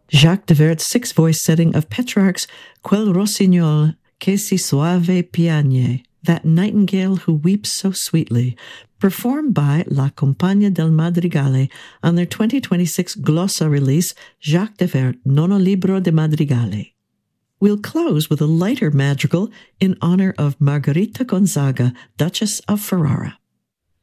Jacques de Vert's six-voice setting of Petrarch's Quel rossignol che si soave piagne, that nightingale who weeps so sweetly, performed by La Compagnia del Madrigale on their 2026 Glossa release, Jacques de Vert, Nono Libro de Madrigale. We'll close with a lighter madrigal in honor of Margherita Gonzaga, Duchess of Ferrara.